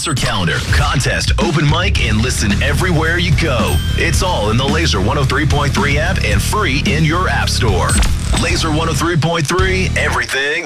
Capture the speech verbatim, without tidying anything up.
concert calendar, contest, open mic, and listen everywhere you go. It's all in the Laser one oh three point three app and free in your app store. Laser one oh three point three, everything